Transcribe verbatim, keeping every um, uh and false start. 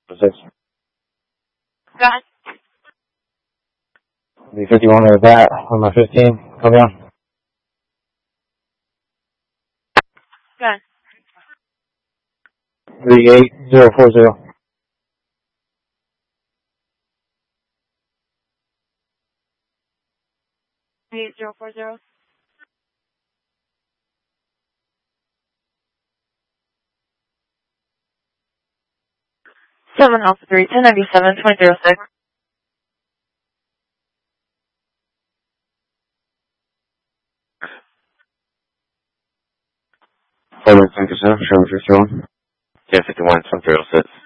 Six. Go ahead. The fifty-one with that on my fifteen. Copy on. Go ahead. Three eight zero four zero. Eight zero four zero. Seven Alpha three ten ninety seven twenty zero six. Four one twenty seven. Show me fifty-one. Yeah, fifty-one. One zero six.